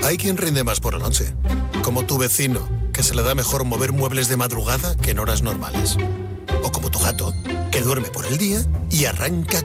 Hay quien rinde más por la noche, como tu vecino, que se le da mejor mover muebles de madrugada que en horas normales. O como tu gato, que duerme por el día y arranca